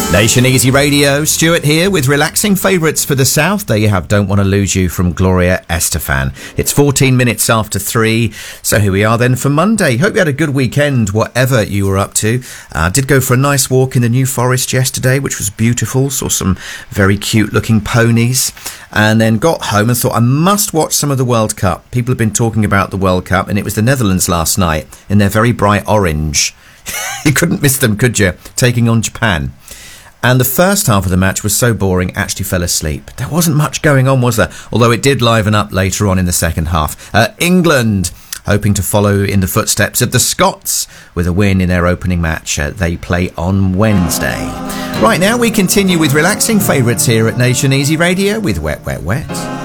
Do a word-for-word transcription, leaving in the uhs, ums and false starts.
Nation Easy Radio, Stuart here with relaxing favourites for the South. There you have Don't Want to Lose You from Gloria Estefan. It's fourteen minutes after three, so here we are then for Monday. Hope you had a good weekend, whatever you were up to. I uh, did go for a nice walk in the New Forest yesterday, which was beautiful. Saw some very cute looking ponies, and then got home and thought I must watch some of the World Cup. People have been talking about the World Cup, and it was the Netherlands last night in their very bright orange. You couldn't miss them, could you? Taking on Japan. And the first half of the match was so boring, actually fell asleep. There wasn't much going on, was there? Although it did liven up later on in the second half. Uh, England, hoping to follow in the footsteps of the Scots with a win in their opening match. Uh, they play on Wednesday. Right now, we continue with relaxing favourites here at Nation Easy Radio with Wet, Wet, Wet.